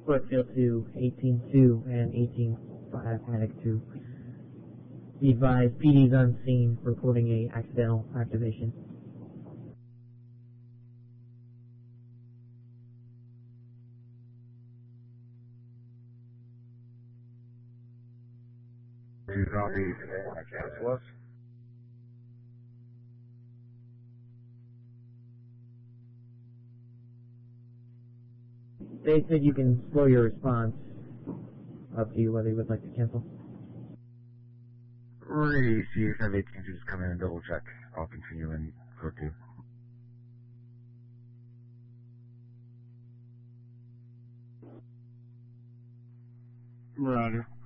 Brookfield 2, 18-2, and 18-5 Attic 2. Be advised, PD's on scene, reporting a accidental activation. Do copy. Cancel us. They said you can slow your response. Up to you whether you would like to cancel. Ready, see if I have 18 just come in and double check. I'll continue in code 2. Roger.